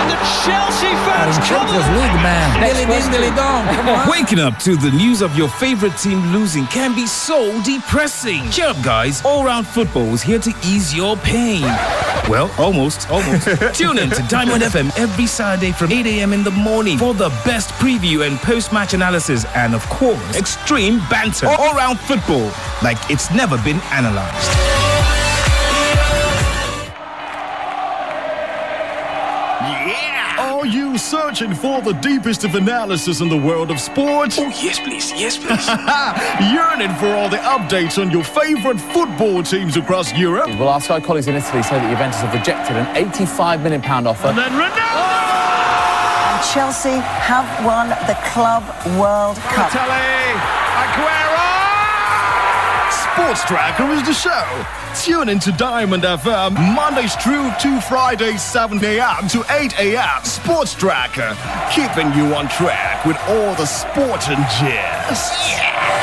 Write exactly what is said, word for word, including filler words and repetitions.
And the Chelsea fans Champions League, man. Dilly din, dilly dong. Come on. Waking up to the news of your favorite team losing can be so depressing. Cheer up, guys. All-round football is here to ease your pain. Well, almost, almost. Tune in to Diamond F M every Saturday from eight a.m. in the morning for the best preview and post-match analysis and, of course, extreme banter. All-round football, like it's never been analyzed. Are you searching for the deepest of analysis in the world of sport? Oh, yes, please. Yes, please. Yearning for all the updates on your favorite football teams across Europe? Well, our Sky colleagues in Italy say that Juventus have rejected an eighty-five million pounds offer. And then Ronaldo! And Chelsea have won the Club World Cup. Aguero! Sports Tracker is the show. Tune into Diamond F M Mondays through to Fridays, seven a.m. to eight a.m. Sports Tracker, keeping you on track with all the sport and jazz. Yeah!